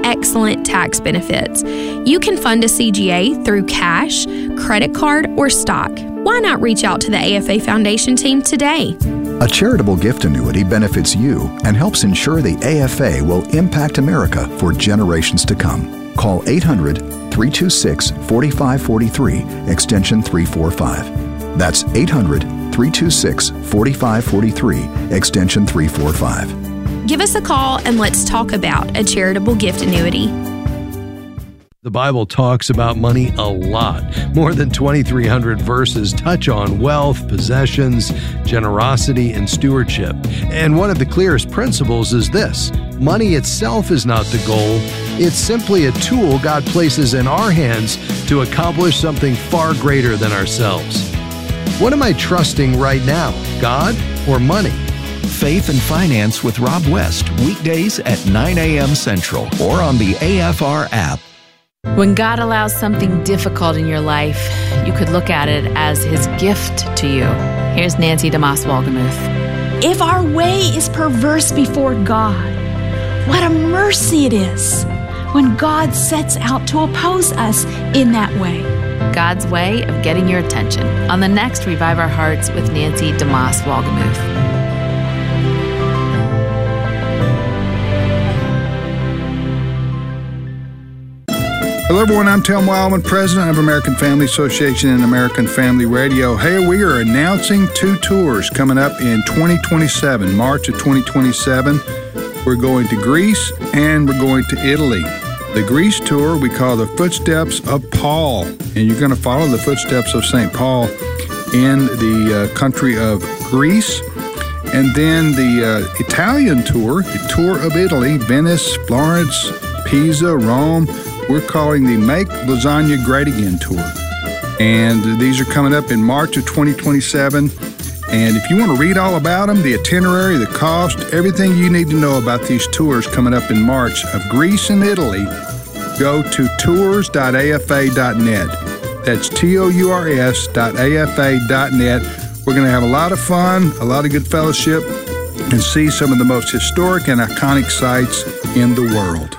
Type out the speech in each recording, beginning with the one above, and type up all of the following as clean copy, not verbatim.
excellent tax benefits. You can fund a CGA through cash, credit card, or stock. Why not reach out to the AFA Foundation team today? A charitable gift annuity benefits you and helps ensure the AFA will impact America for generations to come. Call 800-326-4543, extension 345. That's 800-326-4543, extension 345. Give us a call and let's talk about a charitable gift annuity. The Bible talks about money a lot. More than 2,300 verses touch on wealth, possessions, generosity, and stewardship. And one of the clearest principles is this: money itself is not the goal. It's simply a tool God places in our hands to accomplish something far greater than ourselves. What am I trusting right now, God or money? Faith and Finance with Rob West, weekdays at 9 a.m. Central or on the AFR app. When God allows something difficult in your life, you could look at it as His gift to you. Here's Nancy DeMoss Wolgemuth. If our way is perverse before God, what a mercy it is when God sets out to oppose us in that way. God's way of getting your attention on the next Revive Our Hearts with Nancy DeMoss Wolgemuth. Hello, everyone. I'm Tim Wildman, president of American Family Association and American Family Radio. Hey, we are announcing 2 tours coming up in 2027, March of 2027. We're going to Greece and we're going to Italy. The Greece tour we call the Footsteps of Paul, and you're going to follow the footsteps of St. Paul in the country of Greece. And then the Italian tour, the tour of Italy, Venice, Florence, Pisa, Rome. We're calling the Make Lasagna Great Again tour. And these are coming up in March of 2027. And if you want to read all about them, the itinerary, the cost, everything you need to know about these tours coming up in March of Greece and Italy, go to tours.afa.net. That's tours.afa.net. We're going to have a lot of fun, a lot of good fellowship, and see some of the most historic and iconic sites in the world.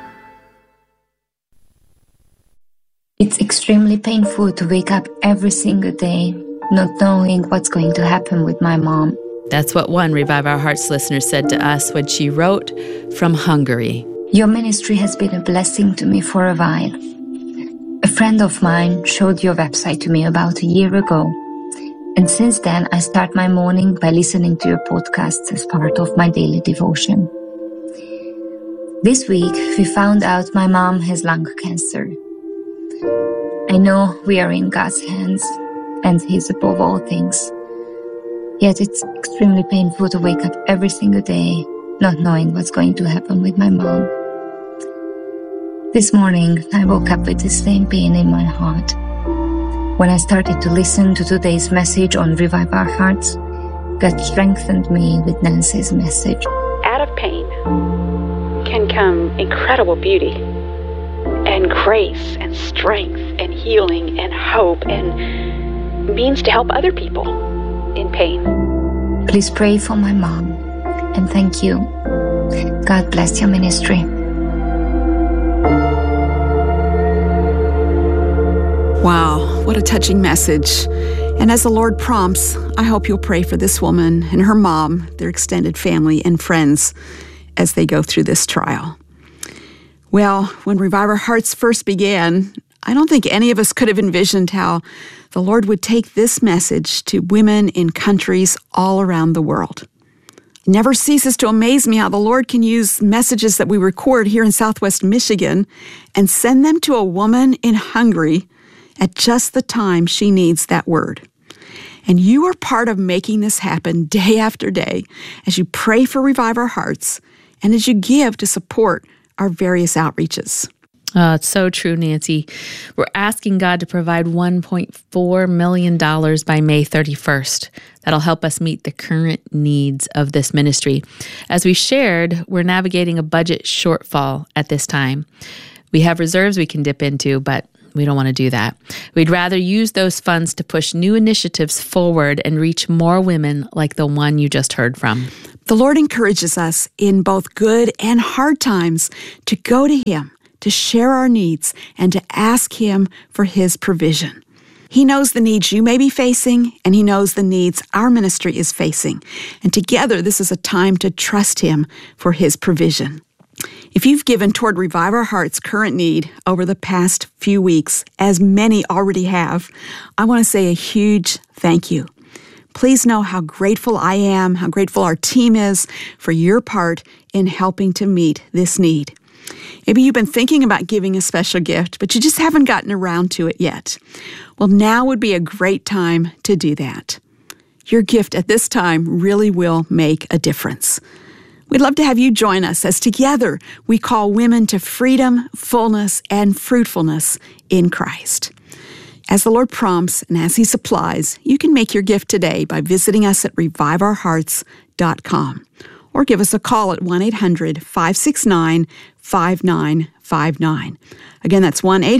It's extremely painful to wake up every single day not knowing what's going to happen with my mom. That's what one Revive Our Hearts listener said to us when she wrote from Hungary. Your ministry has been a blessing to me for a while. A friend of mine showed your website to me about a year ago. And since then, I start my morning by listening to your podcasts as part of my daily devotion. This week, we found out my mom has lung cancer. I know we are in God's hands, and He's above all things. Yet it's extremely painful to wake up every single day not knowing what's going to happen with my mom. This morning, I woke up with the same pain in my heart. When I started to listen to today's message on Revive Our Hearts, God strengthened me with Nancy's message. Out of pain can come incredible beauty and grace and strength and healing and hope and means to help other people in pain. Please pray for my mom, and thank you. God bless your ministry. Wow, what a touching message. And as the Lord prompts, I hope you'll pray for this woman and her mom, their extended family and friends as they go through this trial. Well, when Revive Our Hearts first began, I don't think any of us could have envisioned how the Lord would take this message to women in countries all around the world. It never ceases to amaze me how the Lord can use messages that we record here in Southwest Michigan and send them to a woman in Hungary at just the time she needs that word. And you are part of making this happen day after day as you pray for Revive Our Hearts and as you give to support our various outreaches. Oh, it's so true, Nancy. We're asking God to provide $1.4 million by May 31st. That'll help us meet the current needs of this ministry. As we shared, we're navigating a budget shortfall at this time. We have reserves we can dip into, but We don't want to do that. We'd rather use those funds to push new initiatives forward and reach more women like the one you just heard from. The Lord encourages us in both good and hard times to go to Him, to share our needs, and to ask Him for His provision. He knows the needs you may be facing, and He knows the needs our ministry is facing. And together, this is a time to trust Him for His provision. If you've given toward Revive Our Heart's current need over the past few weeks, as many already have, I want to say a huge thank you. Please know how grateful I am, how grateful our team is for your part in helping to meet this need. Maybe you've been thinking about giving a special gift, but you just haven't gotten around to it yet. Well, now would be a great time to do that. Your gift at this time really will make a difference. We'd love to have you join us as together we call women to freedom, fullness, and fruitfulness in Christ. As the Lord prompts and as He supplies, you can make your gift today by visiting us at reviveourhearts.com or give us a call at 1-800-569-5959. Again, that's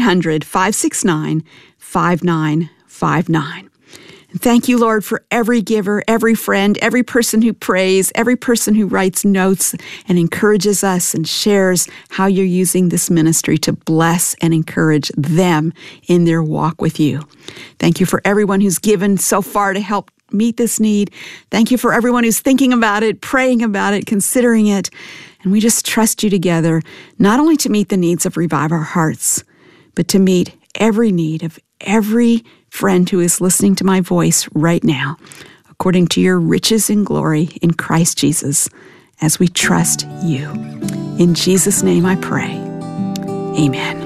1-800-569-5959. Thank you, Lord, for every giver, every friend, every person who prays, every person who writes notes and encourages us and shares how you're using this ministry to bless and encourage them in their walk with you. Thank you for everyone who's given so far to help meet this need. Thank you for everyone who's thinking about it, praying about it, considering it. And we just trust you together, not only to meet the needs of Revive Our Hearts, but to meet every need of every friend who is listening to my voice right now, according to your riches and glory in Christ Jesus, as we trust you. In Jesus' name I pray. Amen.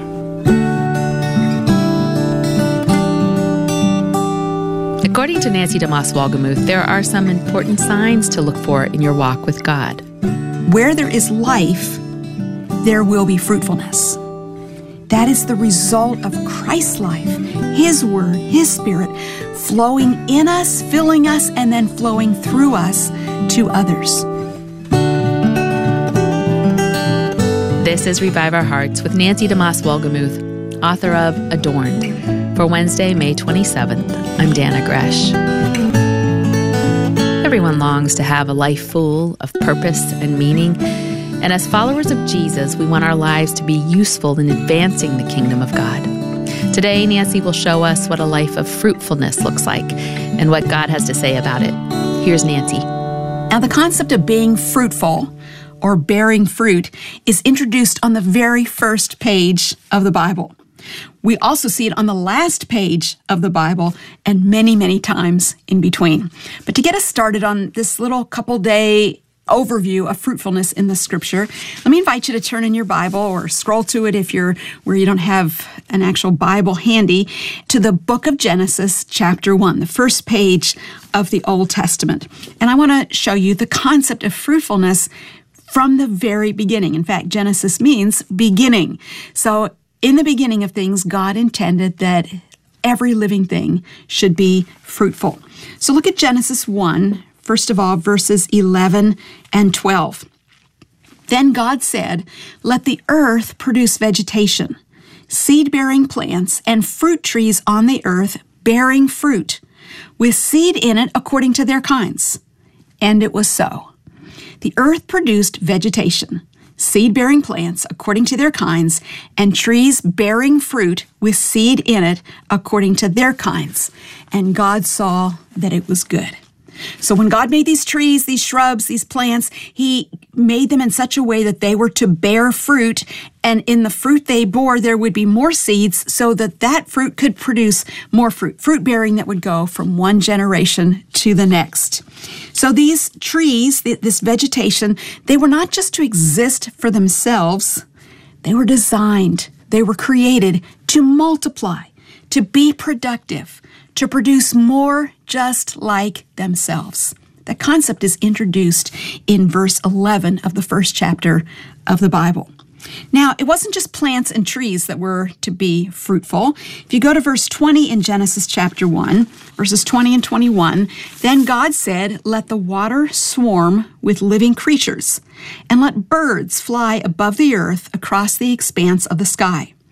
According to Nancy DeMoss Wolgemuth, there are some important signs to look for in your walk with God. Where there is life, there will be fruitfulness. That is the result of Christ's life, His Word, His Spirit, flowing in us, filling us, and then flowing through us to others. This is Revive Our Hearts with Nancy DeMoss Wolgemuth, author of Adorned. For Wednesday, May 27th, I'm Dana Gresh. Everyone longs to have a life full of purpose and meaning. And as followers of Jesus, we want our lives to be useful in advancing the kingdom of God. Today, Nancy will show us what a life of fruitfulness looks like and what God has to say about it. Here's Nancy. Now, the concept of being fruitful or bearing fruit is introduced on the very first page of the Bible. We also see it on the last page of the Bible and many, many times in between. But to get us started on this little couple-day overview of fruitfulness in the Scripture, let me invite you to turn in your Bible or scroll to it if you're where you don't have an actual Bible handy, to the book of Genesis, chapter 1, the first page of the Old Testament. And I want to show you the concept of fruitfulness from the very beginning. In fact, Genesis means beginning. So in the beginning of things, God intended that every living thing should be fruitful. So look at Genesis 1, first of all, verses 11 and 12. Then God said, "Let the earth produce vegetation, seed-bearing plants, and fruit trees on the earth bearing fruit, with seed in it according to their kinds." And it was so. The earth produced vegetation, seed-bearing plants according to their kinds, and trees bearing fruit with seed in it according to their kinds. And God saw that it was good. So when God made these trees, these shrubs, these plants, He made them in such a way that they were to bear fruit, and in the fruit they bore, there would be more seeds so that that fruit could produce more fruit bearing that would go from one generation to the next. So these trees, this vegetation, they were not just to exist for themselves. They were designed, they were created to multiply, to be productive, to produce more just like themselves. That concept is introduced in verse 11 of the first chapter of the Bible. Now, it wasn't just plants and trees that were to be fruitful. If you go to verse 20 in Genesis chapter 1, verses 20 and 21, then God said, "Let the water swarm with living creatures, and let birds fly above the earth across the expanse of the sky."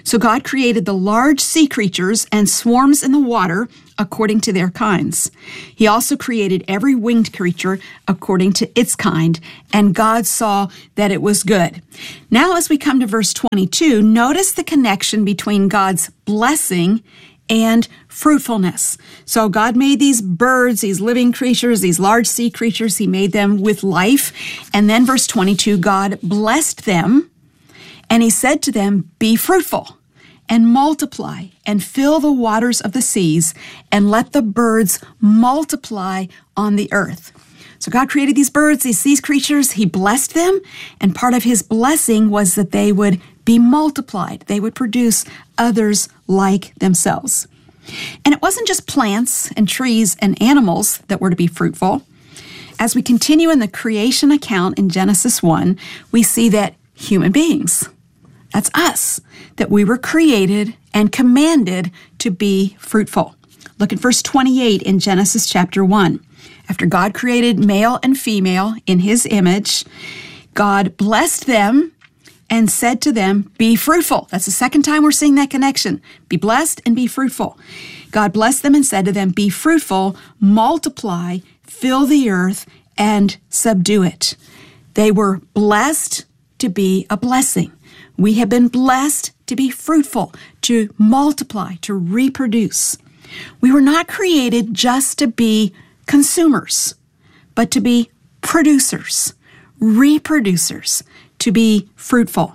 So God created the large sea creatures and swarms in the water according to their kinds. He also created every winged creature according to its kind, and God saw that it was good. Now, as we come to verse 22, notice the connection between God's blessing and fruitfulness. So God made these birds, these living creatures, these large sea creatures. He made them with life. And then verse 22, God blessed them, and he said to them, be fruitful and multiply and fill the waters of the seas and let the birds multiply on the earth. So God created these birds, these sea creatures. He blessed them, and part of his blessing was that they would be multiplied. They would produce others like themselves. And it wasn't just plants and trees and animals that were to be fruitful. As we continue in the creation account in Genesis 1, we see that human beings, that's us, that we were created and commanded to be fruitful. Look at verse 28 in Genesis chapter 1. After God created male and female in his image, God blessed them and said to them, be fruitful. That's the second time we're seeing that connection. Be blessed and be fruitful. God blessed them and said to them, be fruitful, multiply, fill the earth, and subdue it. They were blessed to be a blessing. We have been blessed to be fruitful, to multiply, to reproduce. We were not created just to be consumers, but to be producers, reproducers, to be fruitful.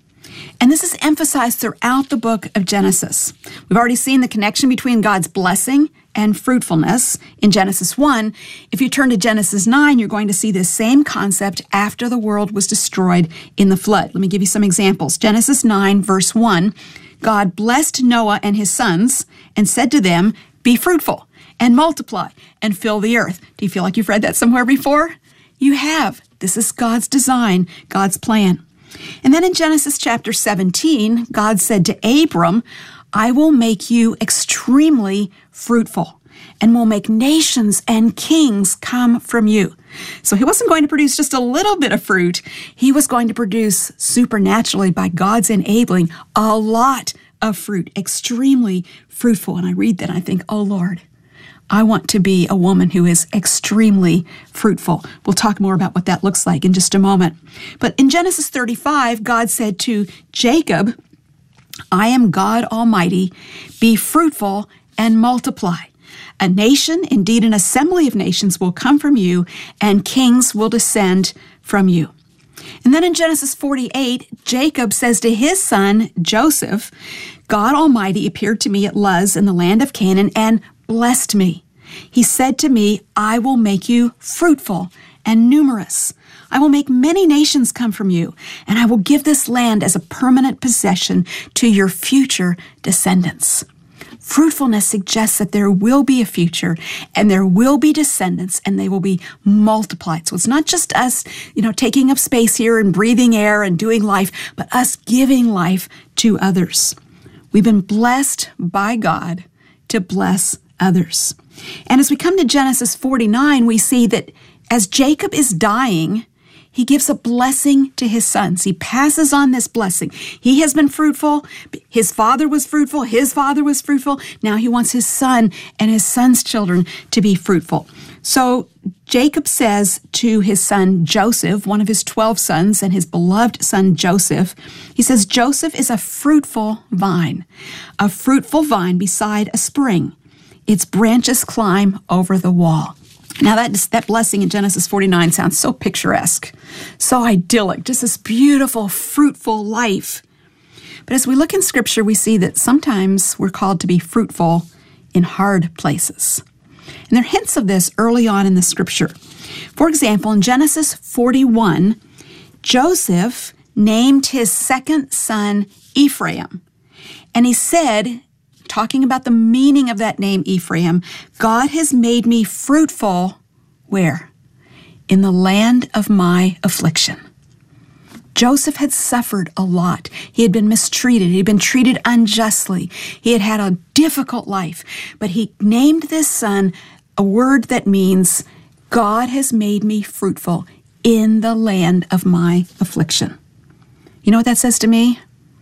And this is emphasized throughout the book of Genesis. We've already seen the connection between God's blessing and fruitfulness in Genesis 1. If you turn to Genesis 9, you're going to see this same concept after the world was destroyed in the flood. Let me give you some examples. Genesis 9, verse 1, God blessed Noah and his sons and said to them, be fruitful and multiply and fill the earth. Do you feel like you've read that somewhere before? You have. This is God's design, God's plan. And then in Genesis chapter 17, God said to Abram, I will make you extremely fruitful and will make nations and kings come from you. So he wasn't going to produce just a little bit of fruit. He was going to produce supernaturally by God's enabling a lot of fruit, extremely fruitful. And I read that and I think, oh Lord, I want to be a woman who is extremely fruitful. We'll talk more about what that looks like in just a moment. But in Genesis 35, God said to Jacob, I am God Almighty, be fruitful and multiply. A nation, indeed an assembly of nations, will come from you, and kings will descend from you. And then in Genesis 48, Jacob says to his son Joseph, God Almighty appeared to me at Luz in the land of Canaan and blessed me. He said to me, I will make you fruitful and numerous. I will make many nations come from you, and I will give this land as a permanent possession to your future descendants. Fruitfulness suggests that there will be a future, and there will be descendants, and they will be multiplied. So it's not just us, taking up space here and breathing air and doing life, but us giving life to others. We've been blessed by God to bless others. And as we come to Genesis 49, we see that as Jacob is dying, he gives a blessing to his sons. He passes on this blessing. He has been fruitful. His father was fruitful. His father was fruitful. Now he wants his son and his son's children to be fruitful. So Jacob says to his son Joseph, one of his 12 sons, and his beloved son Joseph, he says, Joseph is a fruitful vine beside a spring. Its branches climb over the wall. Now that blessing in Genesis 49 sounds so picturesque, so idyllic, just this beautiful, fruitful life. But as we look in Scripture, we see that sometimes we're called to be fruitful in hard places. And there are hints of this early on in the Scripture. For example, in Genesis 41, Joseph named his second son Ephraim. And he said, talking about the meaning of that name Ephraim, God has made me fruitful, where? In the land of my affliction. Joseph had suffered a lot. He had been mistreated. He had been treated unjustly. He had had a difficult life. But he named this son a word that means, God has made me fruitful in the land of my affliction. You know what that says to me?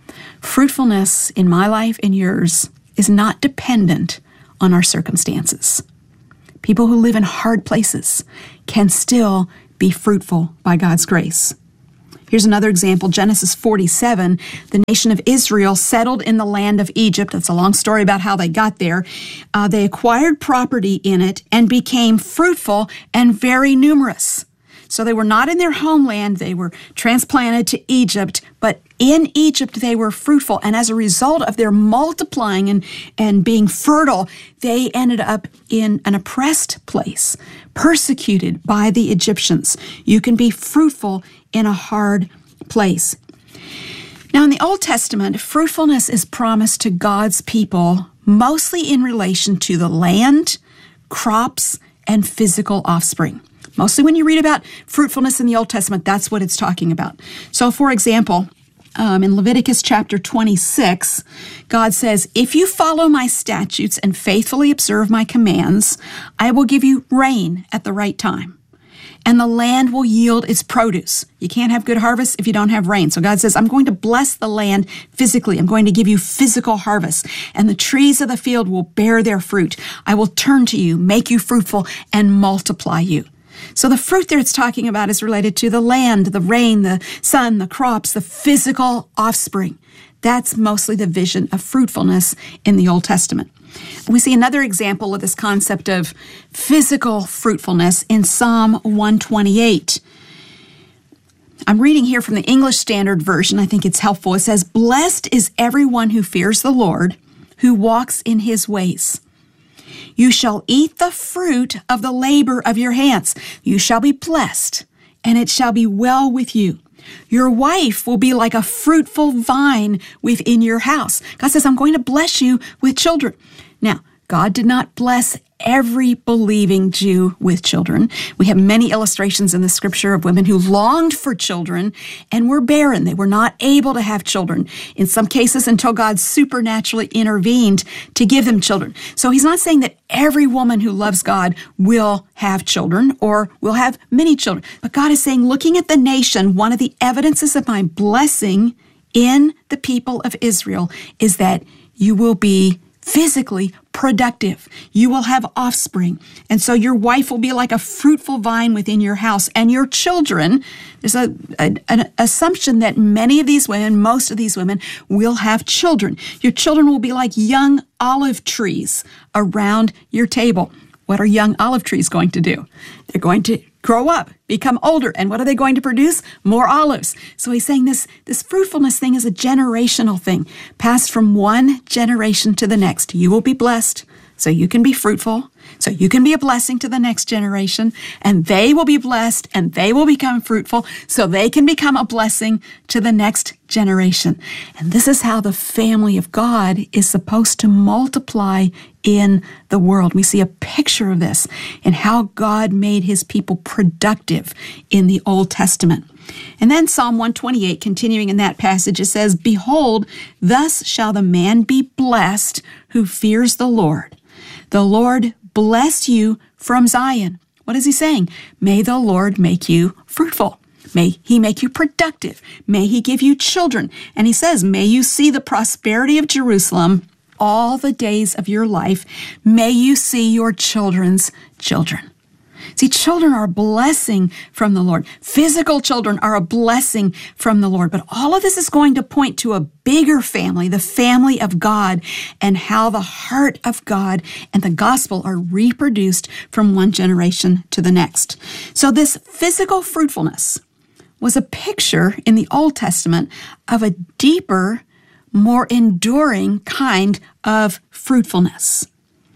Fruitfulness in my life and yours is not dependent on our circumstances. People who live in hard places can still be fruitful by God's grace. Here's another example, Genesis 47. The nation of Israel settled in the land of Egypt. That's a long story about how they got there. They acquired property in it and became fruitful and very numerous. So they were not in their homeland. They were transplanted to Egypt, but in Egypt they were fruitful. And as a result of their multiplying and being fertile, they ended up in an oppressed place, persecuted by the Egyptians. You can be fruitful in a hard place. Now, in the Old Testament, fruitfulness is promised to God's people mostly in relation to the land, crops, and physical offspring. Mostly when you read about fruitfulness in the Old Testament, that's what it's talking about. So, for example, in Leviticus chapter 26, God says, "If you follow my statutes and faithfully observe my commands, I will give you rain at the right time, and the land will yield its produce." You can't have good harvest if you don't have rain. So God says, I'm going to bless the land physically. I'm going to give you physical harvest, and the trees of the field will bear their fruit. I will turn to you, make you fruitful, and multiply you. So the fruit there it's talking about is related to the land, the rain, the sun, the crops, the physical offspring. That's mostly the vision of fruitfulness in the Old Testament. We see another example of this concept of physical fruitfulness in Psalm 128. I'm reading here from the English Standard Version. I think it's helpful. It says, "Blessed is everyone who fears the Lord, who walks in his ways. You shall eat the fruit of the labor of your hands. You shall be blessed, and it shall be well with you. Your wife will be like a fruitful vine within your house." God says, I'm going to bless you with children. Now, God did not bless every believing Jew with children. We have many illustrations in the scripture of women who longed for children and were barren. They were not able to have children, in some cases until God supernaturally intervened to give them children. So he's not saying that every woman who loves God will have children or will have many children. But God is saying, looking at the nation, one of the evidences of my blessing in the people of Israel is that you will be physically productive. You will have offspring. And so your wife will be like a fruitful vine within your house. And your children, there's an assumption that many of these women, most of these women, will have children. Your children will be like young olive trees around your table. What are young olive trees going to do? They're going to grow up, become older, and what are they going to produce? More olives. So he's saying this fruitfulness thing is a generational thing, passed from one generation to the next. You will be blessed, so you can be fruitful, so you can be a blessing to the next generation, and they will be blessed, and they will become fruitful, so they can become a blessing to the next generation. And this is how the family of God is supposed to multiply in the world. We see a picture of this in how God made his people productive in the Old Testament. And then Psalm 128, continuing in that passage, it says, "Behold, thus shall the man be blessed who fears the Lord. The Lord bless you from Zion." What is he saying? May the Lord make you fruitful. May he make you productive. May he give you children. And he says, may you see the prosperity of Jerusalem all the days of your life. May you see your children's children. See, children are a blessing from the Lord. Physical children are a blessing from the Lord. But all of this is going to point to a bigger family, the family of God, and how the heart of God and the gospel are reproduced from one generation to the next. So this physical fruitfulness was a picture in the Old Testament of a deeper, more enduring kind of fruitfulness.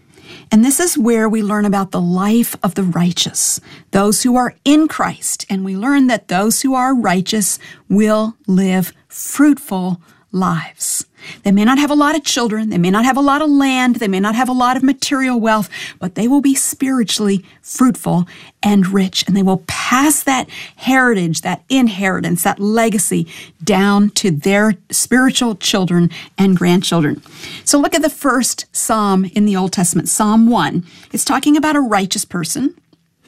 And this is where we learn about the life of the righteous, those who are in Christ. And we learn that those who are righteous will live fruitful lives. They may not have a lot of children, they may not have a lot of land, they may not have a lot of material wealth, but they will be spiritually fruitful and rich, and they will pass that heritage, that inheritance, that legacy down to their spiritual children and grandchildren. So look at the first psalm in the Old Testament, Psalm 1. It's talking about a righteous person.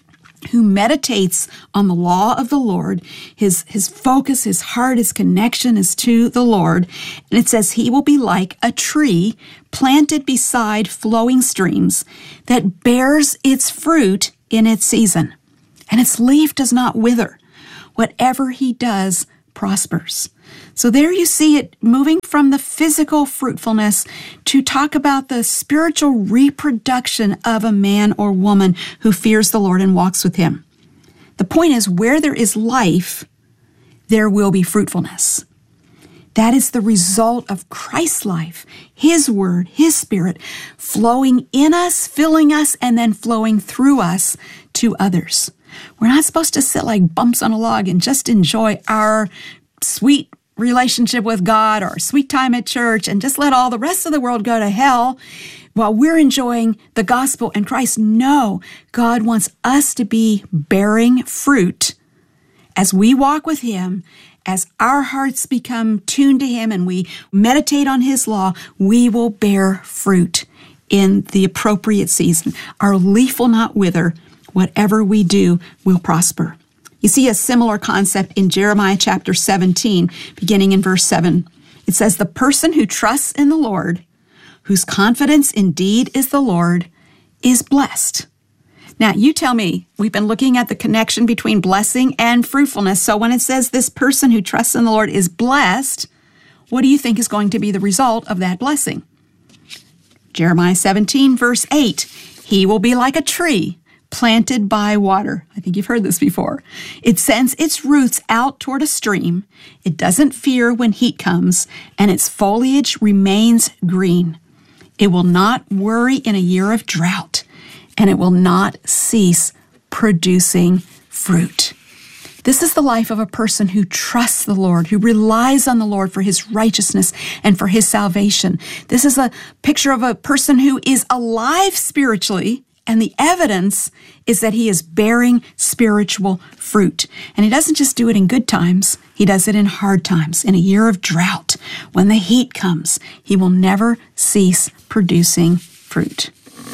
who meditates on the law of the Lord, his focus, his heart, his connection is to the Lord. And it says he will be like a tree planted beside flowing streams that bears its fruit in its season, and its leaf does not wither. Whatever he does prospers. So there you see it moving from the physical fruitfulness to talk about the spiritual reproduction of a man or woman who fears the Lord and walks with him. The point is, where there is life, there will be fruitfulness. That is the result of Christ's life, his word, his spirit, flowing in us, filling us, and then flowing through us to others. We're not supposed to sit like bumps on a log and just enjoy our sweet relationship with God or sweet time at church and just let all the rest of the world go to hell while we're enjoying the gospel and Christ. No, God wants us to be bearing fruit as we walk with him. As our hearts become tuned to him and we meditate on his law, we will bear fruit in the appropriate season. Our leaf will not wither. Whatever we do will prosper. You see a similar concept in Jeremiah chapter 17, beginning in verse 7. It says, the person who trusts in the Lord, whose confidence indeed is the Lord, is blessed. Now, you tell me, we've been looking at the connection between blessing and fruitfulness. So when it says this person who trusts in the Lord is blessed, what do you think is going to be the result of that blessing? Jeremiah 17, verse 8, he will be like a tree planted by water. I think you've heard this before. It sends its roots out toward a stream. It doesn't fear when heat comes, and its foliage remains green. It will not worry in a year of drought, and it will not cease producing fruit. This is the life of a person who trusts the Lord, who relies on the Lord for his righteousness and for his salvation. This is a picture of a person who is alive spiritually, and the evidence is that he is bearing spiritual fruit. And he doesn't just do it in good times. He does it in hard times. In a year of drought, when the heat comes, he will never cease producing fruit.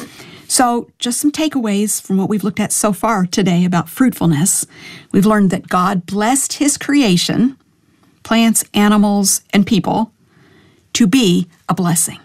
So just some takeaways from what we've looked at so far today about fruitfulness. We've learned that God blessed his creation, plants, animals, and people, to be a blessing.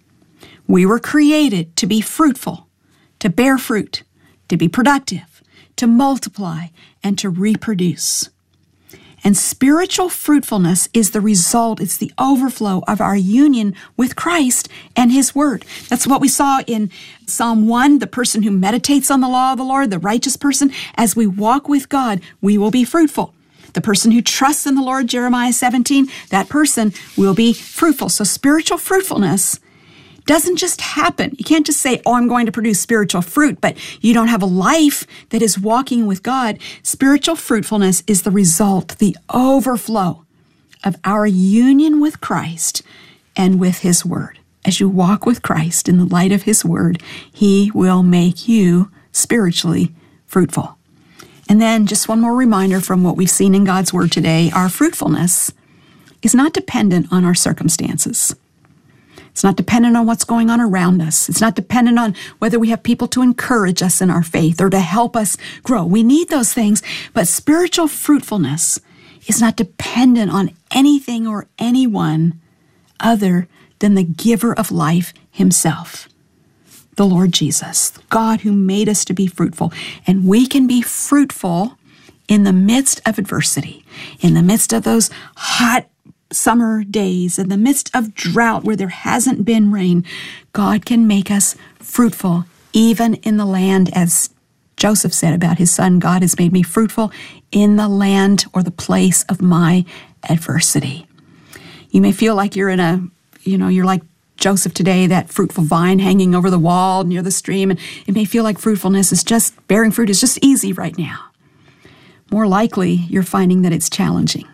We were created to be fruitful, to bear fruit, to be productive, to multiply, and to reproduce. And spiritual fruitfulness is the result, it's the overflow of our union with Christ and his word. That's what we saw in Psalm 1, the person who meditates on the law of the Lord, the righteous person. As we walk with God, we will be fruitful. The person who trusts in the Lord, Jeremiah 17, that person will be fruitful. So spiritual fruitfulness doesn't just happen. You can't just say, oh, I'm going to produce spiritual fruit, but you don't have a life that is walking with God. Spiritual fruitfulness is the result, the overflow of our union with Christ and with his word. As you walk with Christ in the light of his word, he will make you spiritually fruitful. And then just one more reminder from what we've seen in God's word today, our fruitfulness is not dependent on our circumstances. It's not dependent on what's going on around us. It's not dependent on whether we have people to encourage us in our faith or to help us grow. We need those things, but spiritual fruitfulness is not dependent on anything or anyone other than the giver of life himself, the Lord Jesus, God who made us to be fruitful. And we can be fruitful in the midst of adversity, in the midst of those hot summer days, in the midst of drought where there hasn't been rain. God can make us fruitful even in the land, as Joseph said about his son, God has made me fruitful in the land or the place of my adversity. You may feel like you're you're like Joseph today, that fruitful vine hanging over the wall near the stream, and it may feel like fruitfulness is just, bearing fruit is just easy right now. More likely, you're finding that it's challenging.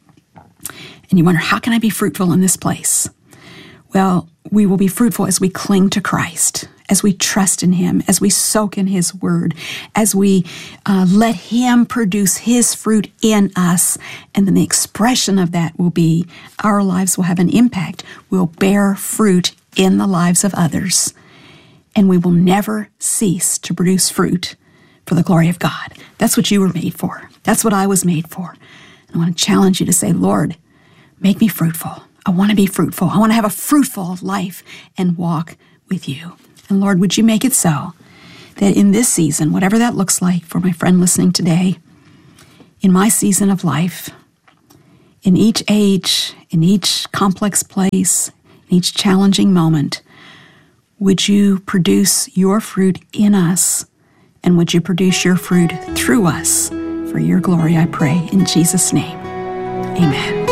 And you wonder, how can I be fruitful in this place? Well, we will be fruitful as we cling to Christ, as we trust in him, as we soak in his word, as we let him produce his fruit in us. And then the expression of that will be our lives will have an impact. We'll bear fruit in the lives of others. And we will never cease to produce fruit for the glory of God. That's what you were made for. That's what I was made for. I want to challenge you to say, Lord, make me fruitful. I want to be fruitful. I want to have a fruitful life and walk with you. And Lord, would you make it so that in this season, whatever that looks like for my friend listening today, in my season of life, in each age, in each complex place, in each challenging moment, would you produce your fruit in us, and would you produce your fruit through us? For your glory, I pray, in Jesus' name. Amen.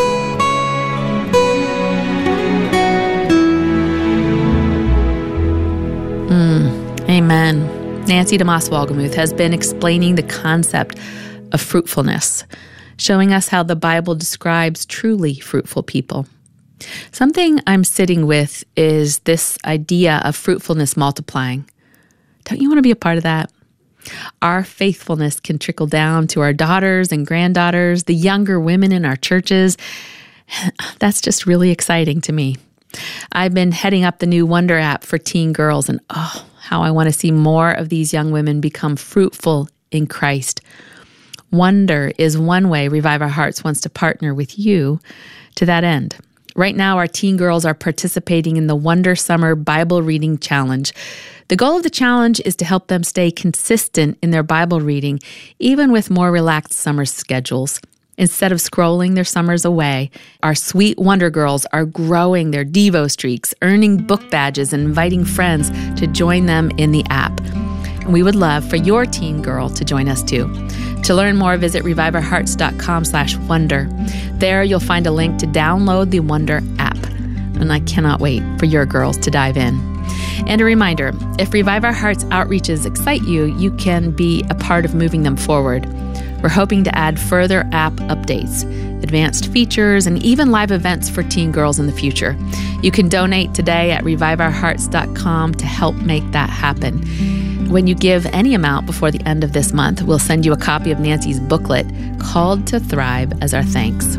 Amen. Nancy DeMoss Wolgemuth has been explaining the concept of fruitfulness, showing us how the Bible describes truly fruitful people. Something I'm sitting with is this idea of fruitfulness multiplying. Don't you want to be a part of that? Our faithfulness can trickle down to our daughters and granddaughters, the younger women in our churches. That's just really exciting to me. I've been heading up the new Wonder app for teen girls, and how I want to see more of these young women become fruitful in Christ. Wonder is one way Revive Our Hearts wants to partner with you to that end. Right now, our teen girls are participating in the Wonder Summer Bible Reading Challenge. The goal of the challenge is to help them stay consistent in their Bible reading, even with more relaxed summer schedules. Instead of scrolling their summers away, our sweet Wonder Girls are growing their Devo streaks, earning book badges, and inviting friends to join them in the app. And we would love for your teen girl to join us too. To learn more, visit reviveourhearts.com/wonder. There you'll find a link to download the Wonder app. And I cannot wait for your girls to dive in. And a reminder, if Revive Our Hearts outreaches excite you, you can be a part of moving them forward. We're hoping to add further app updates, advanced features, and even live events for teen girls in the future. You can donate today at reviveourhearts.com to help make that happen. When you give any amount before the end of this month, we'll send you a copy of Nancy's booklet, Called to Thrive, as our thanks.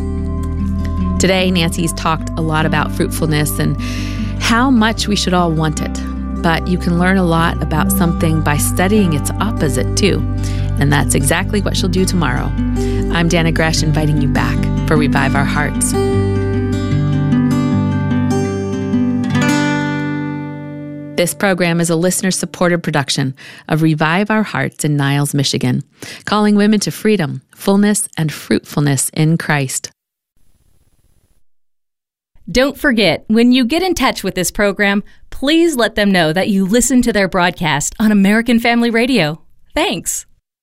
Today, Nancy's talked a lot about fruitfulness and how much we should all want it. But you can learn a lot about something by studying its opposite, too. And that's exactly what she'll do tomorrow. I'm Dana Gresh, inviting you back for Revive Our Hearts. This program is a listener-supported production of Revive Our Hearts in Niles, Michigan, calling women to freedom, fullness, and fruitfulness in Christ. Don't forget, when you get in touch with this program, please let them know that you listen to their broadcast on American Family Radio. Thanks.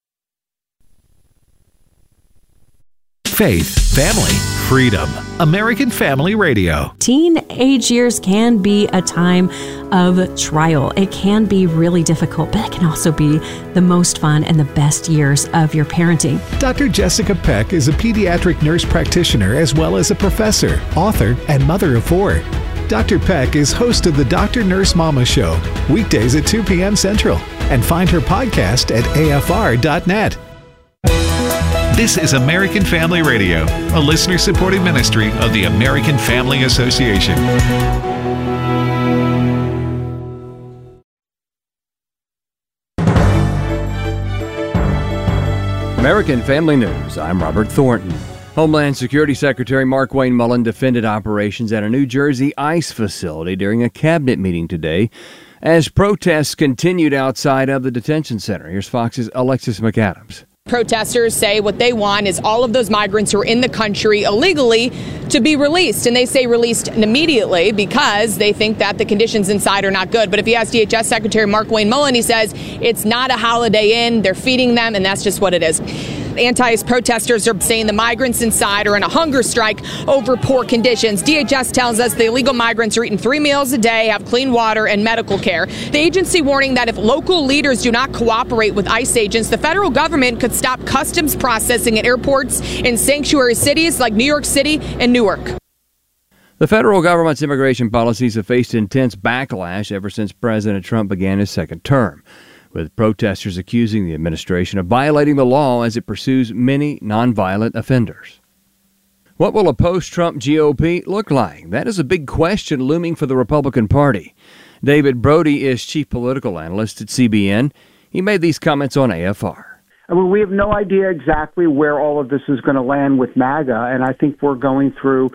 Faith, family, freedom. American Family Radio. Teenage years can be a time of trial. It can be really difficult, but it can also be the most fun and the best years of your parenting. Dr. Jessica Peck is a pediatric nurse practitioner as well as a professor, author, and mother of 4. Dr. Peck is host of the Dr. Nurse Mama Show, weekdays at 2 p.m. Central, and find her podcast at afr.net. This is American Family Radio, a listener-supported ministry of the American Family Association. American Family News, I'm Robert Thornton. Homeland Security Secretary Markwayne Mullin defended operations at a New Jersey ICE facility during a cabinet meeting today as protests continued outside of the detention center. Here's Fox's Alexis McAdams. Protesters say what they want is all of those migrants who are in the country illegally to be released. And they say released immediately because they think that the conditions inside are not good. But if you ask DHS Secretary Markwayne Mullin, he says it's not a Holiday Inn. They're feeding them, and that's just what it is. Anti-ICE protesters are saying the migrants inside are in a hunger strike over poor conditions. DHS tells us the illegal migrants are eating 3 meals a day, have clean water and medical care. The agency warning that if local leaders do not cooperate with ICE agents, the federal government could stop customs processing at airports in sanctuary cities like New York City and Newark. The federal government's immigration policies have faced intense backlash ever since President Trump began his second term, with protesters accusing the administration of violating the law as it pursues many nonviolent offenders. What will a post-Trump GOP look like? That is a big question looming for the Republican Party. David Brody is chief political analyst at CBN. He made these comments on AFR. I mean, we have no idea exactly where all of this is going to land with MAGA, and I think we're going through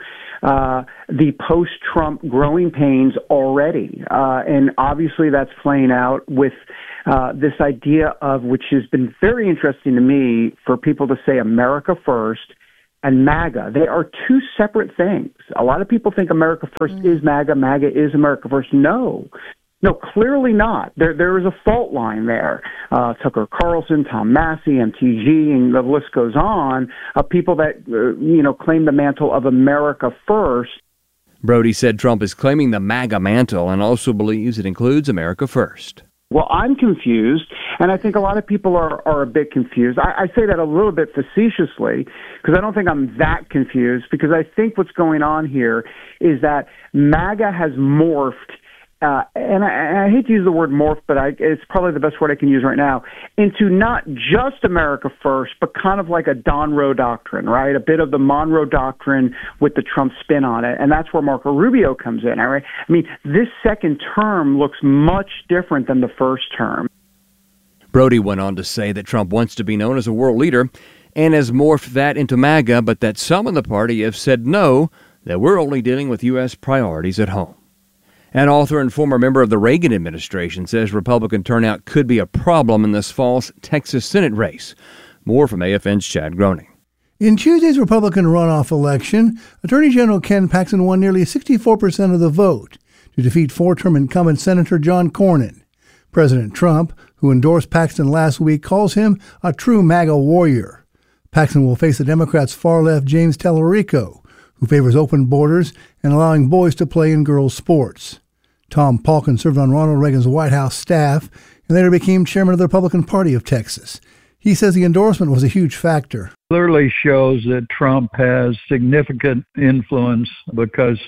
the post-Trump growing pains already. And obviously that's playing out with this idea of, which has been very interesting to me, for people to say America first and MAGA. They are two separate things. A lot of people think America first is MAGA, MAGA is America first. No, clearly not. There is a fault line there. Tucker Carlson, Tom Massey, MTG, and the list goes on, of people that, claim the mantle of America first. Brody said Trump is claiming the MAGA mantle and also believes it includes America first. Well, I'm confused, and I think a lot of people are a bit confused. I say that a little bit facetiously, because I don't think I'm that confused, because I think what's going on here is that MAGA has morphed, and I hate to use the word morph, but it's probably the best word I can use right now, into not just America first, but kind of like a Don Roe doctrine, right? A bit of the Monroe Doctrine with the Trump spin on it, and that's where Marco Rubio comes in, all right? I mean, this second term looks much different than the first term. Brody went on to say that Trump wants to be known as a world leader and has morphed that into MAGA, but that some in the party have said no, that we're only dealing with U.S. priorities at home. An author and former member of the Reagan administration says Republican turnout could be a problem in this fall's Texas Senate race. More from AFN's Chad Groening. In Tuesday's Republican runoff election, Attorney General Ken Paxton won nearly 64% of the vote to defeat four-term incumbent Senator John Cornyn. President Trump, who endorsed Paxton last week, calls him a true MAGA warrior. Paxton will face the Democrats' far-left James Tallarico, who favors open borders and allowing boys to play in girls' sports. Tom Palkin served on Ronald Reagan's White House staff and later became chairman of the Republican Party of Texas. He says the endorsement was a huge factor. Clearly shows that Trump has significant influence, because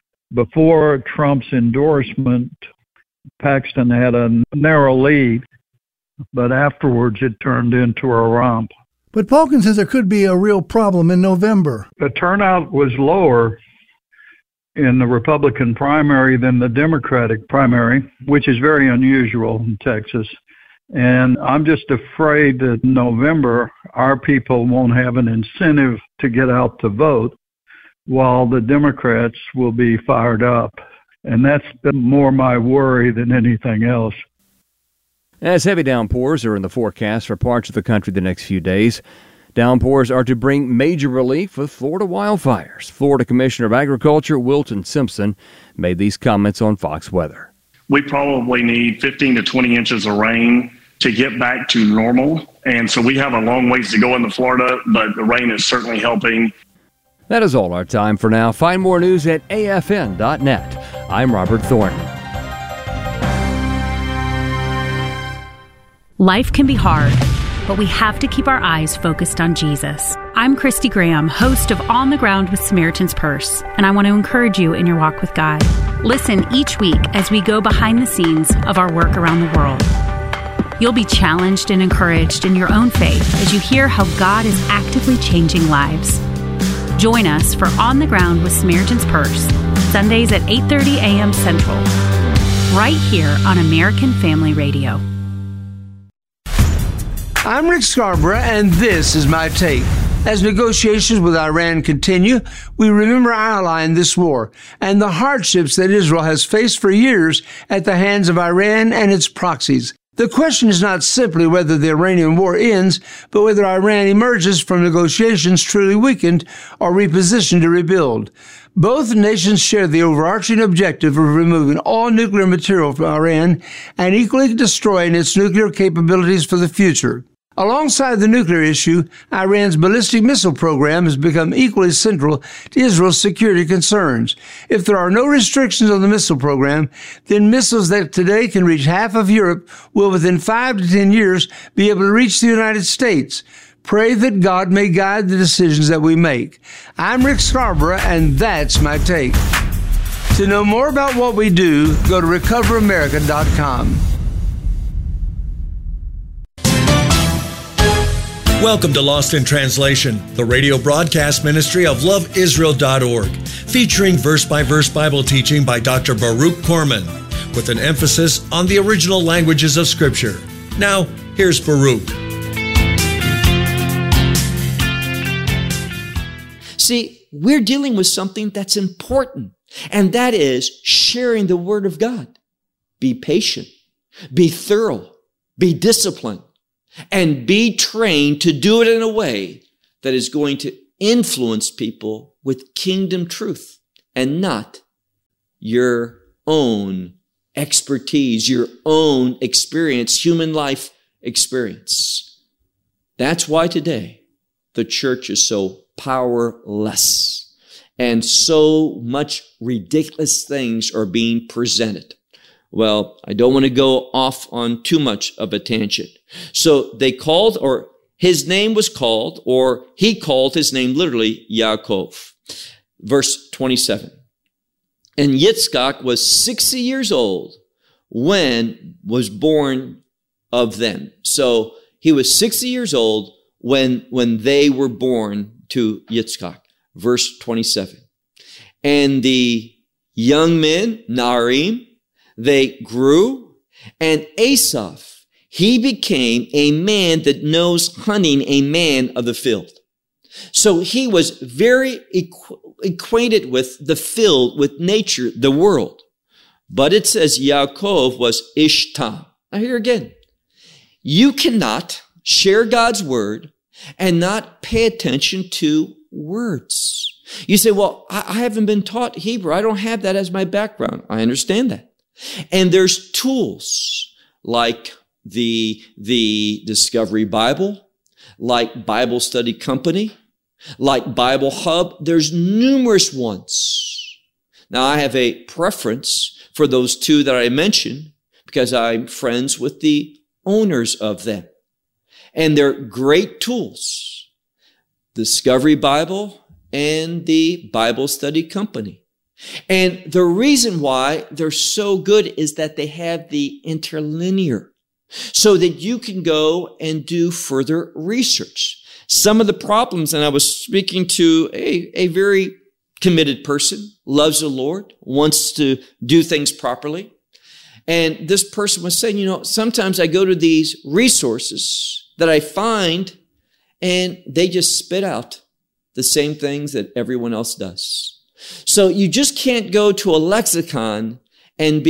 before Trump's endorsement, Paxton had a narrow lead, but afterwards it turned into a romp. But Palkin says there could be a real problem in November. The turnout was lower in the Republican primary than the Democratic primary, which is very unusual in Texas. And I'm just afraid that in November, our people won't have an incentive to get out to vote, while the Democrats will be fired up. And that's been more my worry than anything else. As heavy downpours are in the forecast for parts of the country the next few days, downpours are to bring major relief with Florida wildfires. Florida Commissioner of Agriculture Wilton Simpson made these comments on Fox Weather. We probably need 15 to 20 inches of rain to get back to normal. And so we have a long ways to go in Florida, but the rain is certainly helping. That is all our time for now. Find more news at afn.net. I'm Robert Thornton. Life can be hard, but we have to keep our eyes focused on Jesus. I'm Christy Graham, host of On the Ground with Samaritan's Purse, and I want to encourage you in your walk with God. Listen each week as we go behind the scenes of our work around the world. You'll be challenged and encouraged in your own faith as you hear how God is actively changing lives. Join us for On the Ground with Samaritan's Purse, Sundays at 8:30 a.m. Central, right here on American Family Radio. I'm Rick Scarborough, and this is my take. As negotiations with Iran continue, we remember our ally in this war and the hardships that Israel has faced for years at the hands of Iran and its proxies. The question is not simply whether the Iranian war ends, but whether Iran emerges from negotiations truly weakened or repositioned to rebuild. Both nations share the overarching objective of removing all nuclear material from Iran and equally destroying its nuclear capabilities for the future. Alongside the nuclear issue, Iran's ballistic missile program has become equally central to Israel's security concerns. If there are no restrictions on the missile program, then missiles that today can reach half of Europe will within 5 to 10 years be able to reach the United States. Pray that God may guide the decisions that we make. I'm Rick Scarborough, and that's my take. To know more about what we do, go to recoveramerica.com. Welcome to Lost in Translation, the radio broadcast ministry of loveisrael.org, featuring verse-by-verse Bible teaching by Dr. Baruch Korman, with an emphasis on the original languages of Scripture. Now, Here's Baruch. See, we're dealing with something that's important, and that is sharing the Word of God. Be patient, be thorough, be disciplined, and be trained to do it in a way that is going to influence people with kingdom truth and not your own expertise, your own experience, human life experience. That's why today the church is so powerless and so much ridiculous things are being presented. Well, I don't want to go off on too much of a tangent. So they called, or his name was called, or he called his name literally Yaakov. Verse 27. And Yitzchak was 60 years old when was born of them. So he was 60 years old when they were born to Yitzchak. Verse 27. And the young men, Narim, they grew, and Asaph, he became a man that knows hunting, a man of the field. So he was very acquainted with the field, with nature, the world. But it says Yaakov was Ishtam. Now here again, you cannot share God's word and not pay attention to words. You say, well, I haven't been taught Hebrew. I don't have that as my background. I understand that. And there's tools like the Discovery Bible, like Bible Study Company, like Bible Hub. There's numerous ones. Now, I have a preference for those two that I mentioned because I'm friends with the owners of them. And they're great tools. Discovery Bible and the Bible Study Company. And the reason why they're so good is that they have the interlinear so that you can go and do further research. Some of the problems, and I was speaking to a very committed person, loves the Lord, wants to do things properly. And this person was saying, sometimes I go to these resources that I find and they just spit out the same things that everyone else does. So you just can't go to a lexicon and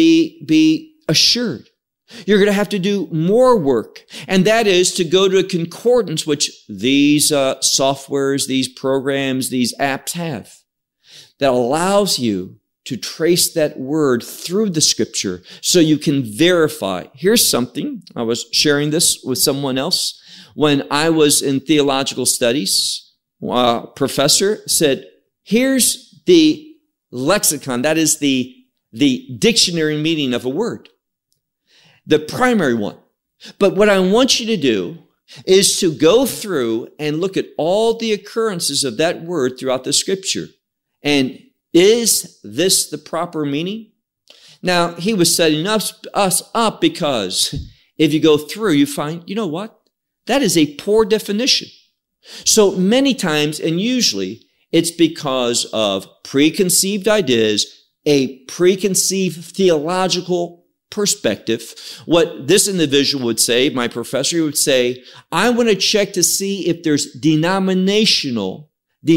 be assured. You're going to have to do more work. And that is to go to a concordance, which these softwares, these programs, these apps have, that allows you to trace that word through the scripture so you can verify. Here's something. I was sharing this with someone else. When I was in theological studies, a professor said, here's the lexicon, that is the dictionary meaning of a word, the primary one. But what I want you to do is to go through and look at all the occurrences of that word throughout the scripture. And is this the proper meaning? Now, he was setting us up because if you go through, you find, you know what? That is a poor definition. So many times, and usually, it's because of preconceived ideas, a preconceived theological perspective. What this individual would say, my professor would say, I want to check to see if there's denominational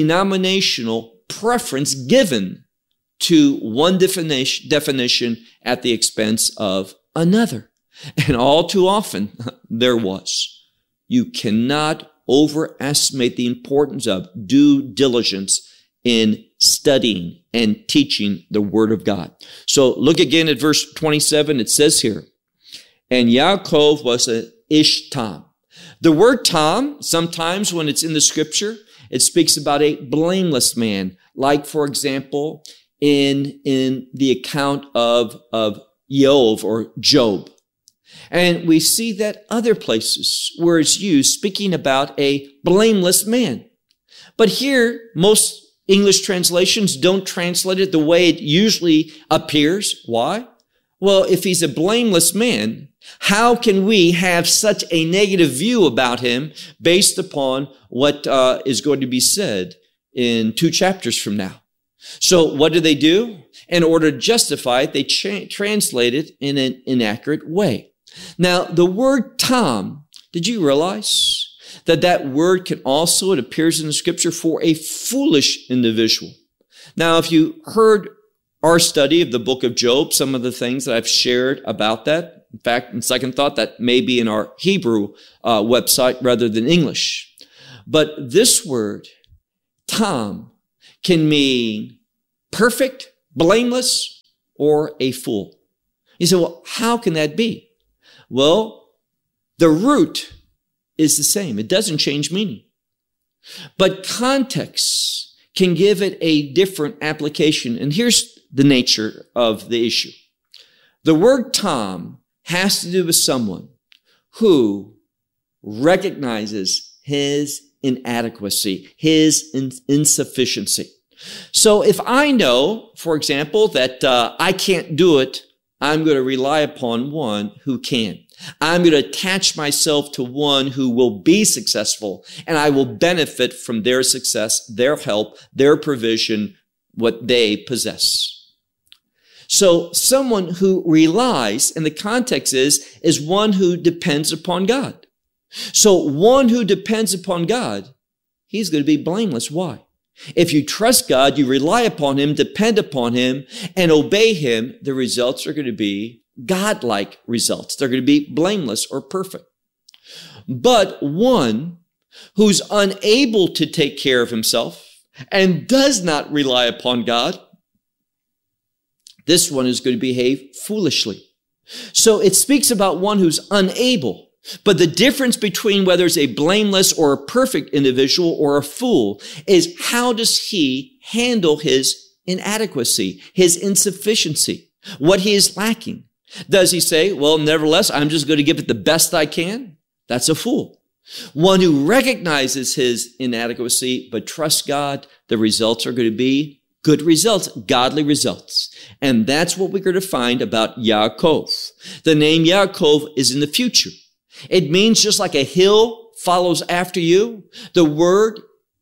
preference given to one definition at the expense of another. And all too often, there was. You cannot overestimate the importance of due diligence in studying and teaching the Word of God. So look again at verse 27. It says here, and Yaakov was an Ishtam. The word Tam, sometimes when it's in the scripture, it speaks about a blameless man. Like, for example, in the account of Job or Job. And we see that other places where it's used, speaking about a blameless man. But here, most English translations don't translate it the way it usually appears. Why? Well, if he's a blameless man, how can we have such a negative view about him based upon what is going to be said in 2 chapters from now? So what do? In order to justify it, they translate it in an inaccurate way. Now, the word Tam Did you realize that word can also, it appears in the scripture, for a foolish individual? Now, if you heard our study of the book of Job, some of the things that I've shared about that, in fact, in second thought, that may be in our Hebrew website rather than English. But this word, tam, can mean perfect, blameless, or a fool. You say, well, how can that be? Well, the root is the same. It doesn't change meaning. But context can give it a different application. And here's the nature of the issue. The word tam has to do with someone who recognizes his inadequacy, his insufficiency. So if I know, for example, that I can't do it, I'm going to rely upon one who can. I'm going to attach myself to one who will be successful, and I will benefit from their success, their help, their provision, what they possess. So someone who relies, and the context is one who depends upon God. So one who depends upon God, he's going to be blameless. Why? If you trust God, you rely upon Him, depend upon Him, and obey Him, the results are going to be God-like results. They're going to be blameless or perfect. But one who's unable to take care of himself and does not rely upon God, this one is going to behave foolishly. So it speaks about one who's unable. But the difference between whether it's a blameless or a perfect individual or a fool is how does he handle his inadequacy, his insufficiency, what he is lacking. Does he say, well, nevertheless, I'm just going to give it the best I can? That's a fool. One who recognizes his inadequacy but trusts God, the results are going to be good results, godly results. And that's what we're going to find about Yaakov. The name Yaakov is in the future. It means just like a hill follows after you. The word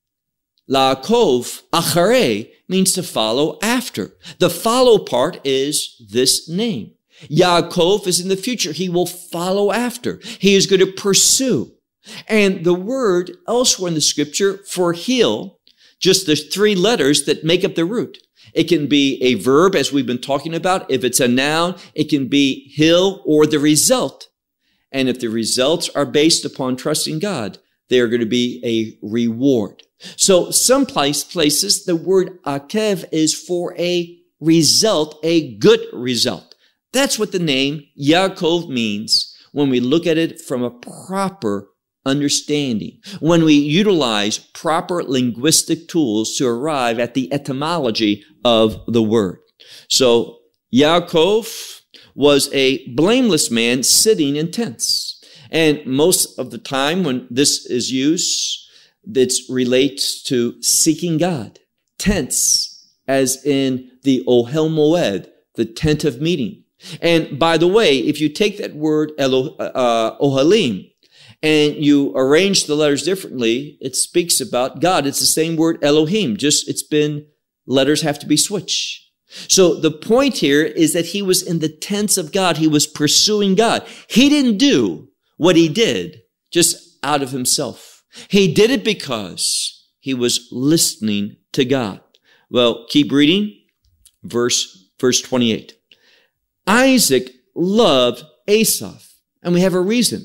Yaakov, acharei, means to follow after. The follow part is this name. Yaakov is in the future. He will follow after. He is going to pursue. And the word elsewhere in the scripture for hill, just the three letters that make up the root. It can be a verb, as we've been talking about. If it's a noun, it can be hill or the result. And if the results are based upon trusting God, they are going to be a reward. So some places, the word akev is for a result, a good result. That's what the name Yaakov means when we look at it from a proper understanding, when we utilize proper linguistic tools to arrive at the etymology of the word. So Yaakov was a blameless man sitting in tents. And most of the time when this is used, it relates to seeking God. Tents, as in the Ohel Moed, the tent of meeting. And by the way, if you take that word Ohalim and you arrange the letters differently, it speaks about God. It's the same word Elohim, just letters have to be switched. So the point here is that he was in the tents of God. He was pursuing God. He didn't do what he did just out of himself. He did it because he was listening to God. Well, keep reading. Verse 28. Isaac loved Esau, and we have a reason.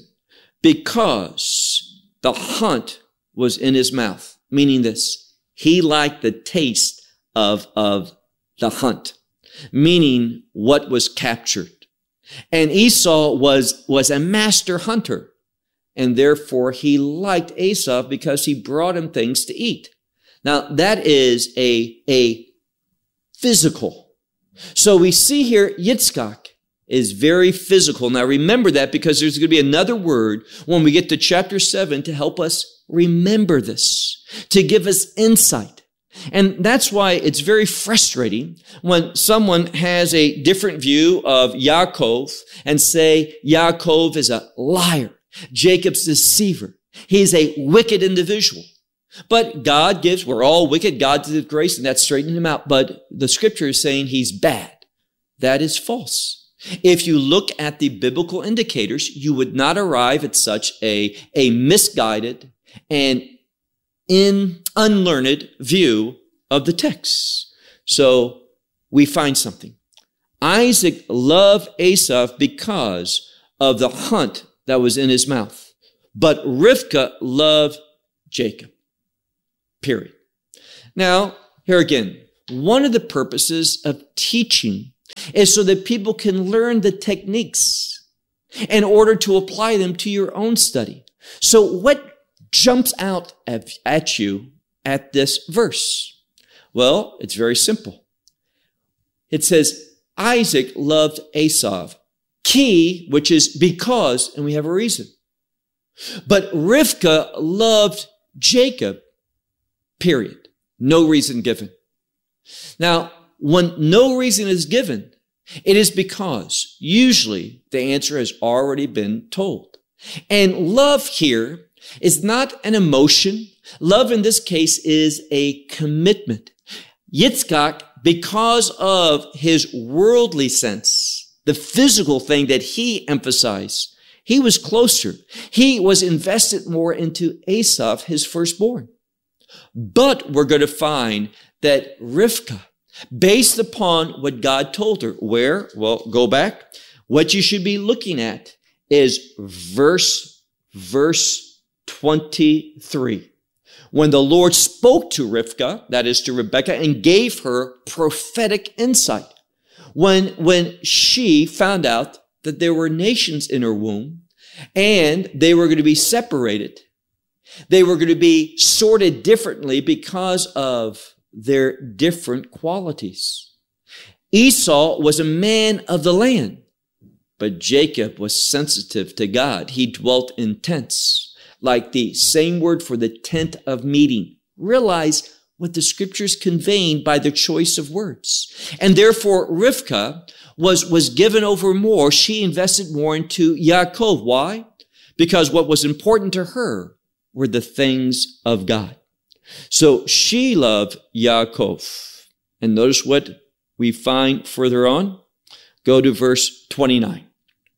Because the hunt was in his mouth, meaning this, he liked the taste of the hunt, meaning what was captured. And Esau was a master hunter, and therefore he liked Esau because he brought him things to eat. Now, that is a physical. So we see here Yitzchak is very physical. Now remember that because there's going to be another word when we get to chapter 7 to help us remember this, to give us insight. And that's why it's very frustrating when someone has a different view of Yaakov and say Yaakov is a liar, Jacob's deceiver. He's a wicked individual. But God gives, we're all wicked, God gives grace, and that's straightening him out. But the scripture is saying he's bad. That is false. If you look at the biblical indicators, you would not arrive at such a misguided and unlearned view of the text. So we find something. Isaac loved Esau because of the hunt that was in his mouth, but Rivkah loved Jacob. Period. Now, here again, one of the purposes of teaching is so that people can learn the techniques in order to apply them to your own study. So what jumps out at you at this verse? Well, it's very simple. It says, Isaac loved Esau. Key, which is because, and we have a reason. But Rivkah loved Jacob, period. No reason given. Now, when no reason is given, it is because usually the answer has already been told. And love here is not an emotion. Love in this case is a commitment. Yitzchak, because of his worldly sense, the physical thing that he emphasized, he was closer. He was invested more into Esau, his firstborn. But we're going to find that Rivkah, based upon what God told her, where? Well, go back. What you should be looking at is verse 23. When the Lord spoke to Rivkah, that is to Rebekah, and gave her prophetic insight. When she found out that there were nations in her womb and they were going to be separated. They were going to be sorted differently because of their different qualities. Esau was a man of the land, but Jacob was sensitive to God. He dwelt in tents, like the same word for the tent of meeting. Realize what the scriptures conveying by the choice of words. And therefore, Rivkah was given over more. She invested more into Yaakov. Why? Because what was important to her were the things of God. So she loved Yaakov. And notice what we find further on. Go to verse 29.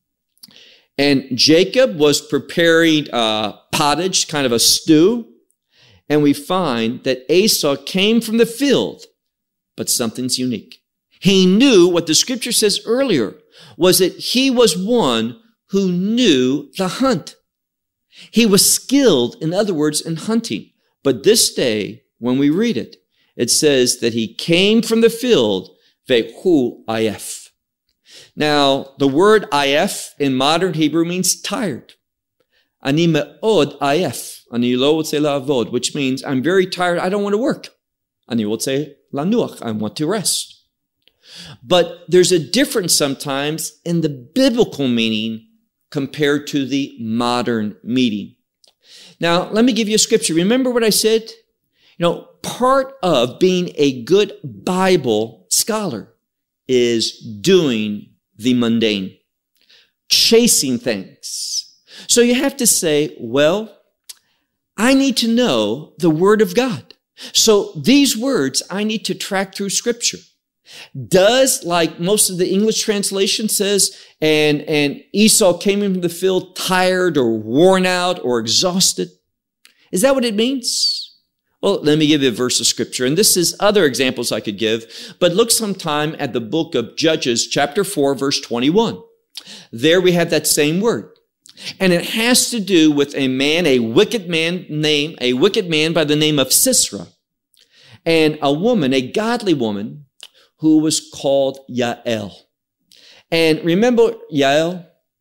And Jacob was preparing pottage, kind of a stew. And we find that Esau came from the field, but something's unique. He knew what the scripture says earlier was that he was one who knew the hunt. He was skilled, in other words, in hunting. But this day, when we read it, it says that he came from the field, vehu ayef. Now, the word ayef in modern Hebrew means tired. Ani me'od ayef. Ani lo wotzeh la'avod, which means I'm very tired. I don't want to work. Ani wotzeh lanuach. I want to rest. But there's a difference sometimes in the biblical meaning compared to the modern meaning. Now, let me give you a scripture. Remember what I said? Part of being a good Bible scholar is doing the mundane, chasing things. So you have to say, well, I need to know the Word of God. So these words I need to track through Scripture. Does, like most of the English translation says, and Esau came into the field tired or worn out or exhausted? Is that what it means? Well, let me give you a verse of Scripture. And this is other examples I could give, but look sometime at the book of Judges, chapter 4, verse 21. There we have that same word. And it has to do with a wicked man by the name of Sisera, and a woman, a godly woman, who was called Yael. And remember Yael?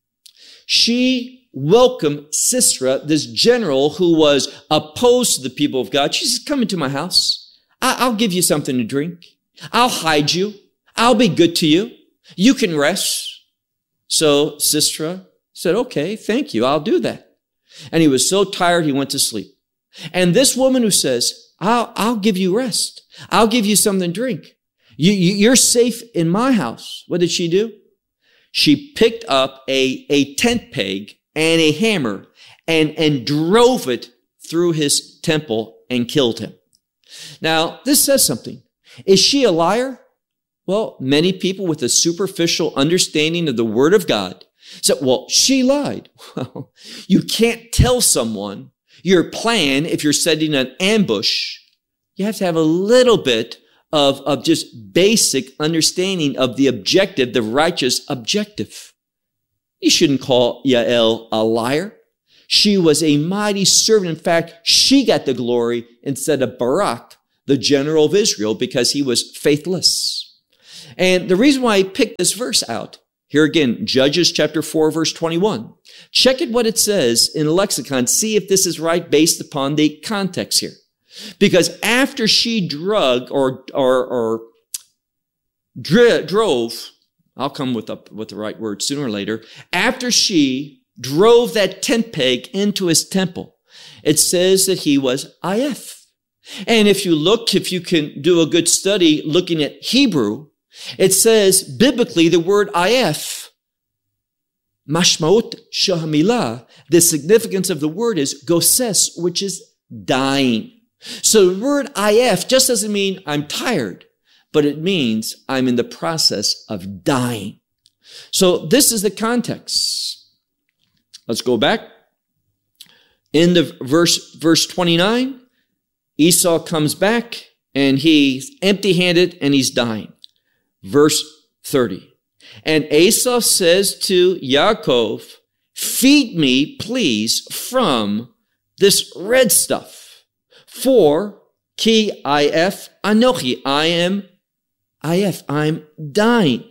She welcomed Sisera, this general who was opposed to the people of God. She said, come into my house. I'll give you something to drink. I'll hide you. I'll be good to you. You can rest. So Sisera said, okay, thank you. I'll do that. And he was so tired, he went to sleep. And this woman who says, I'll give you rest. I'll give you something to drink. You're safe in my house. What did she do? She picked up a tent peg and a hammer and drove it through his temple and killed him. Now, this says something. Is she a liar? Well, many people with a superficial understanding of the Word of God said, well, she lied. Well, you can't tell someone your plan if you're setting an ambush. You have to have a little bit of just basic understanding of the objective, the righteous objective. You shouldn't call Yael a liar. She was a mighty servant. In fact, she got the glory instead of Barak, the general of Israel, because he was faithless. And the reason why I picked this verse out, here again, Judges chapter 4, verse 21. Check it what it says in the lexicon. See if this is right based upon the context here. Because after she drove, I'll come with the right word sooner or later, after she drove that tent peg into his temple, it says that he was ayef. And if you can do a good study looking at Hebrew, it says biblically the word ayef, mashmaut shahamilah, the significance of the word is goses, which is dying. So the word ayef just doesn't mean I'm tired, but it means I'm in the process of dying. So this is the context. Let's go back. In the verse 29, Esau comes back and he's empty-handed and he's dying. Verse 30. And Esau says to Yaakov, feed me, please, from this red stuff. For ki ayef anochi, I am ayef, I'm dying.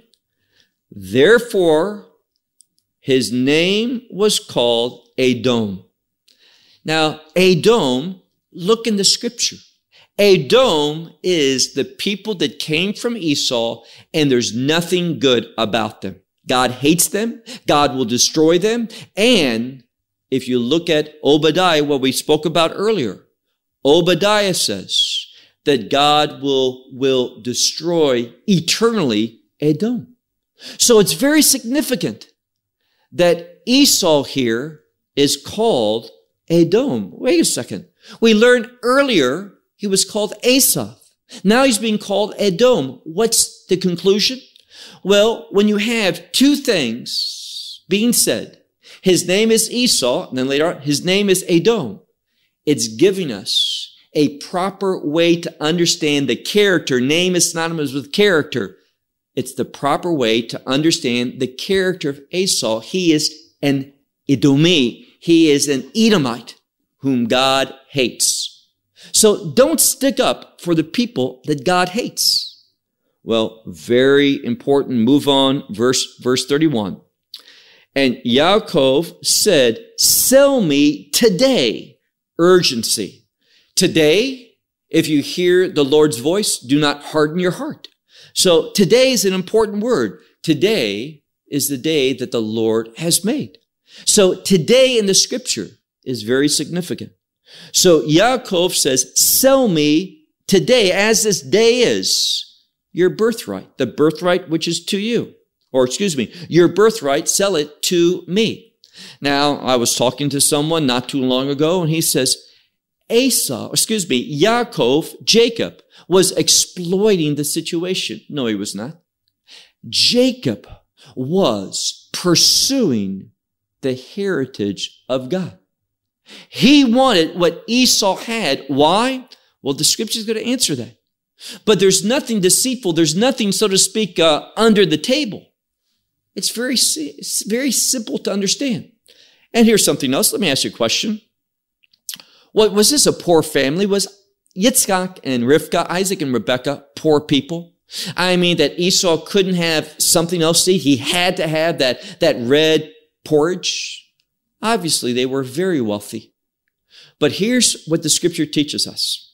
Therefore, his name was called Edom. Now, Edom, look in the scripture. Edom is the people that came from Esau, and there's nothing good about them. God hates them. God will destroy them. And if you look at Obadiah, what we spoke about earlier, Obadiah says that God will destroy eternally Edom. So it's very significant that Esau here is called Edom. Wait a second. We learned earlier he was called Asaph. Now he's being called Edom. What's the conclusion? Well, when you have two things being said, his name is Esau, and then later on, his name is Edom, it's giving us a proper way to understand the character. Name is synonymous with character. It's the proper way to understand the character of Esau. He is an Edomi. He is an Edomite whom God hates. So don't stick up for the people that God hates. Well, very important. Move on. Verse 31. And Yaakov said, sell me today. Urgency. Today, if you hear the Lord's voice, do not harden your heart. So today is an important word. Today is the day that the Lord has made. So today in the scripture is very significant. So Yaakov says, sell me today, as this day is, your birthright, the birthright which is to you. Or your birthright, sell it to me. Now, I was talking to someone not too long ago, and he says, Yaakov, Jacob, was exploiting the situation. No, he was not. Jacob was pursuing the heritage of God. He wanted what Esau had. Why? Well, the scripture is going to answer that. But there's nothing deceitful. There's nothing, so to speak, under the table. It's very simple to understand. And here's something else. Let me ask you a question. What was this a poor family? Was Yitzchak and Rivka, Isaac and Rebekah, poor people? I mean, that Esau couldn't have something else to eat. He had to have that red porridge. Obviously, they were very wealthy. But here's what the scripture teaches us.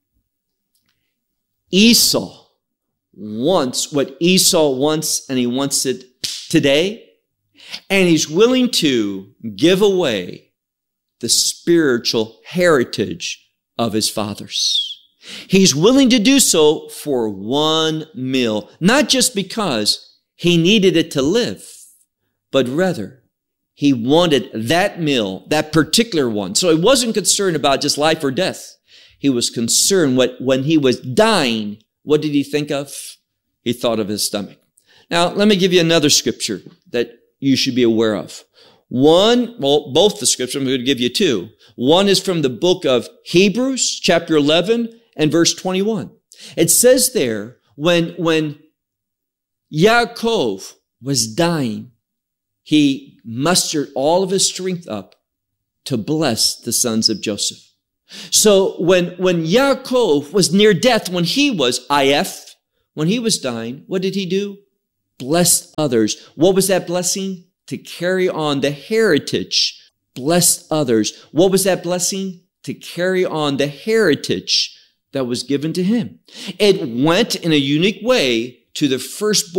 Esau wants what Esau wants, and he wants it today. And he's willing to give away the spiritual heritage of his fathers. He's willing to do so for one meal, not just because he needed it to live, but rather he wanted that meal, that particular one. So he wasn't concerned about just life or death. He was concerned when he was dying, what did he think of? he thought of his stomach. Now, let me give you another scripture that you should be aware of. Both the scriptures, I'm going to give you two. One is from the book of Hebrews, chapter 11 and verse 21. It says there, when Yaakov was dying, he mustered all of his strength up to bless the sons of Joseph. So when Yaakov was near death, when he was dying, what did he do? Blessed others. What was that blessing? To carry on the heritage. Blessed others. What was that blessing? To carry on the heritage that was given to him. It went in a unique way to the firstborn